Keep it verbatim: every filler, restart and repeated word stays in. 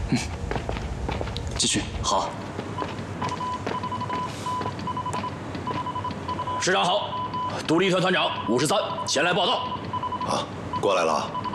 嗯，继续。 好。师长好，独立团团长五十三前来报道。 啊，过来了。